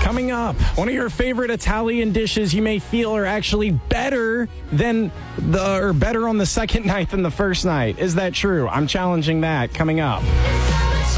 Coming up, one of your favorite Italian dishes you may feel are actually better better on the second night than the first night. Is that true? I'm challenging that coming up.